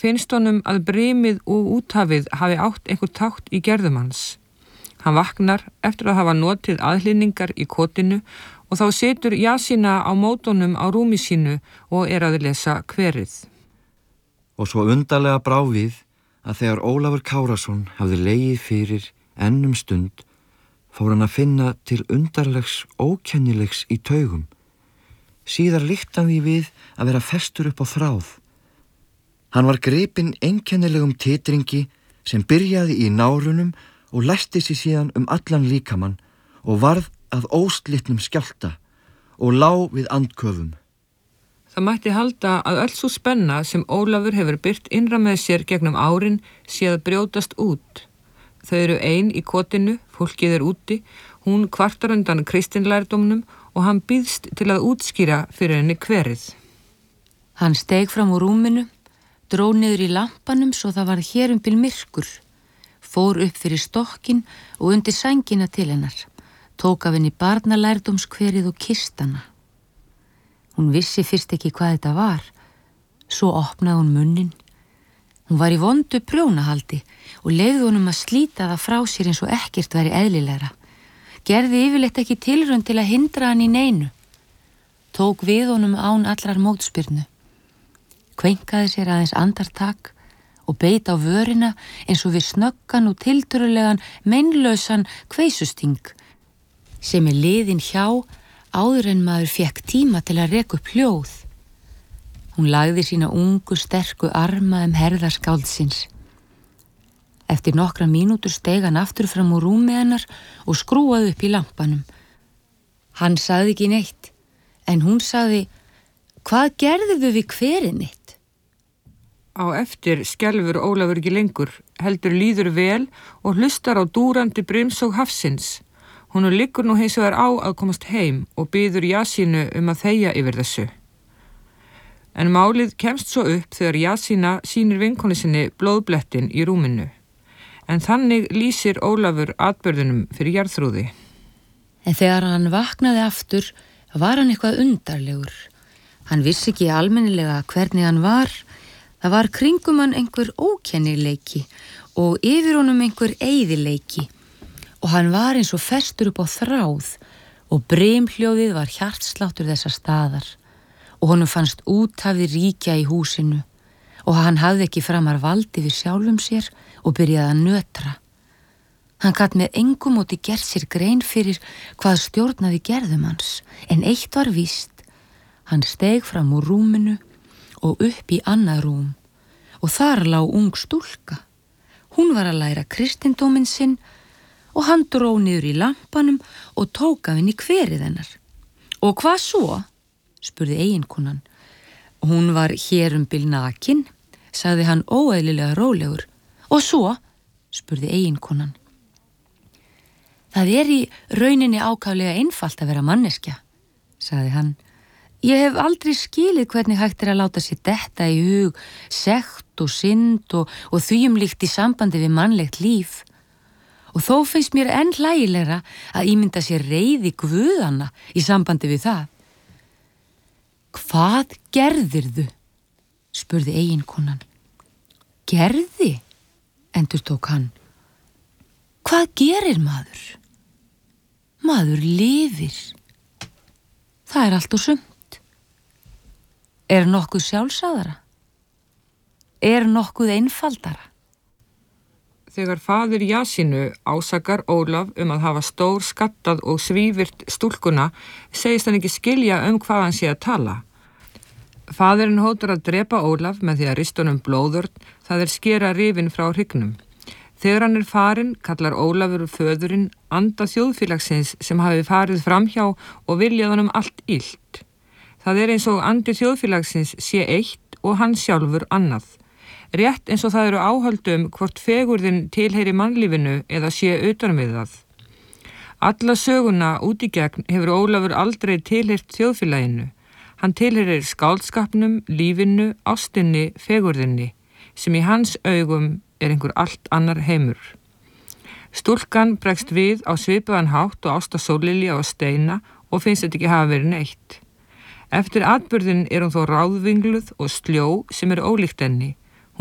finnst honum að brimið og úthafið hafi átt einhver tátt í gerðum hans. Hann vaknar eftir að hafa notið aðhlynningar í kotinu og þá situr Jasína á mótunum á rúmi sínu og að lesa kverið. Og svo undarlega brá við að þegar Ólafur Kárason hafði legið fyrir enn stund, fór hann að finna til undarlegs ókennilegs í taugum. Síðar líkti hann því við að vera festur upp á þráð. Hann var gripinn einkennilegum titringi sem byrjaði í nárunum og læsti sig síðan allan líkamann og varð að óslitnum skjálfta og lá við andköfum. Það mætti halda að öll sú spenna sem Ólafur hefur byrt innra með sér gegnum árin sé að brjótast út. Þau eru ein í kotinu, fólkið úti, hún kvartar undan kristinlærdómnum og hann býðst til að útskýra fyrir henni kverið. Hann steig fram úr rúminu, dró niður í lampanum svo það var hér bil myrkur, fór upp fyrir stokkin og undir sængina til hennar, tók af henni barnalærdómskverið og kyssti hana. Hún vissi fyrst ekki hvað þetta var, svo opnaði hún munninn. Hún var í vondu prjónahaldi og leyfði honum að slíta það frá sér eins og ekkert væri eðlilegra. Gerði yfirleitt ekki tilraun til að hindra hann í neinu. Tók við honum án allrar mótspyrnu. Kveinkaði sér aðeins andartak og beit á vörina eins og við snöggan og tiltörulegan meinlausan kveisusting sem liðin hjá áður en maður fékk tíma til að reka upp hljóð. Hún lagði sína ungu, sterku arma herðar skáldsins. Eftir nokkra mínútur steig hann aftur fram úr rúmi hennar og skrúaði upp í lampanum. Hann sagði ekki neitt, en hún sagði, hvað gerðirðu við kverið mitt? Á eftir skelfur Ólafur ekki lengur, heldur líður vel og hlustar á dúrandi brimsóg hafsins. Hún liggur nú hins vegar á að komast heim og biður Jasínu að þegja yfir þessu. En málið kemst svo upp þegar Jasína sýnir vinkonu sinni blóðblettin í rúminu. En þannig lýsir Ólafur atburðinum fyrir jarðþrúði. En þegar hann vaknaði aftur var hann eitthvað undarlegur. Hann vissi ekki almennilega hvernig hann var. Það var kringum hann einhver ókennileiki og yfir honum einhver eyðileiki. Og hann var eins og festur upp á þráð og brimhljóðið var hjartsláttur þessa staðar og honum fannst úthafið ríkja í húsinu og hann hafði ekki framar valdi við sjálfum sér og byrjaði að nötra. Hann gat með engu móti gert sér grein fyrir hvað stjórnaði gerðum hans, en eitt var víst, hann steig fram úr rúminu og upp í annað rúm og þar lá ung stúlka. Hún var að læra kristindóminn sinn og hann dró niður í lampanum og tók af henni kverið hennar. Og hvað svo? Spurði eiginkonan. Hún var hér bil nakin, sagði hann óeðlilega rólegur. Og svo? Spurði eiginkonan. Það í rauninni ákaflega einfalt að vera manneskja, sagði hann. Ég hef aldrei skilið hvernig hægt að láta sér detta í hug, sekt og synd og þvíumlíkt í sambandi við mannlegt líf. Og þó finnst mér enn hlægilegra að ímynda sér reiði guðanna í sambandi við það. Hvað gerðirðu? Spurði eiginkonan. Gerði? Endurtók hann. Hvað gerir maður? Maður lifir. Það allt og sumt. Nokkuð sjálfsagðara? Nokkuð einfaldara? Þegar faðir Jasínu ásakar Ólaf að hafa stór skattað og svívirt stúlkuna, segist hann ekki skilja hvað hann sé að tala. Faðirinn hótar að drepa Ólaf með því að rista honum blóðörn, það skera rifin frá hryggnum. Þegar hann farinn, kallar Ólafur föðurinn anda þjóðfélagsins sem hafi farið framhjá og viljað honum allt illt. Það eins og andi þjóðfélagsins sé eitt og hann sjálfur annað. Rétt eins og það eru áhöldum hvort fegurðin tilheyri mannlífinu eða sé utan við það. Alla söguna út í gegn hefur Ólafur aldrei tilheyrt þjóðfélaginu. Hann tilheyrir skáldskapnum, lífinu, ástinni, fegurðinni, sem í hans augum einhver allt annar heimur. Stúlkan bregst við á svipaðan hátt og Ásta Sóllilja og Steina og finnst þetta ekki hafa verið neitt. Eftir atburðin hún þó ráðvingluð og sljó sem ólíkt henni.